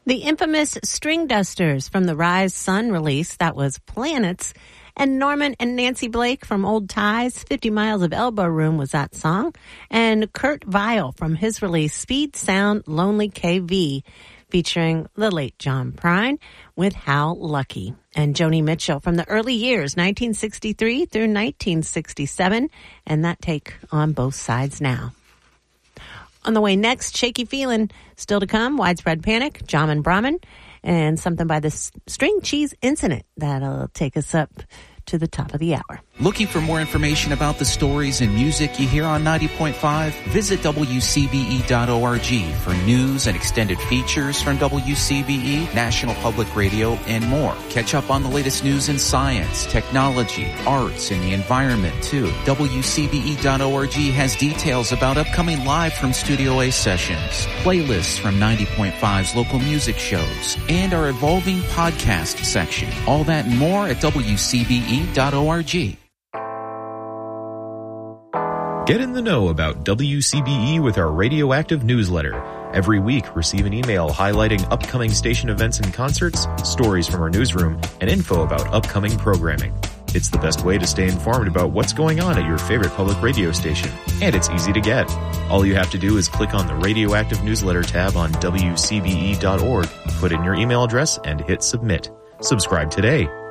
The infamous String Dusters from the Rise Sun release, that was Planets, and Norman and Nancy Blake from Old Ties, 50 Miles of Elbow Room was that song, and Kurt Vile from his release Speed Sound Lonely KV, featuring the late John Prine with How Lucky, and Joni Mitchell from the early years, 1963 through 1967, and that take on Both Sides Now. On the way next, Shaky Feelin', still to come, Widespread Panic, Jamin Brahmin, and something by the String Cheese Incident that'll take us up to the top of the hour. Looking for more information about the stories and music you hear on 90.5? Visit WCBE.org for news and extended features from WCBE, National Public Radio, and more. Catch up on the latest news in science, technology, arts, and the environment, too. WCBE.org has details about upcoming live from Studio A sessions, playlists from 90.5's local music shows, and our evolving podcast section. All that and more at WCBE.org. Get in the know about WCBE with our radioactive newsletter. Every week, receive an email highlighting upcoming station events and concerts, stories from our newsroom, and info about upcoming programming. It's the best way to stay informed about what's going on at your favorite public radio station, and it's easy to get. All you have to do is click on the Radioactive Newsletter tab on WCBE.org, put in your email address, and hit submit. Subscribe today.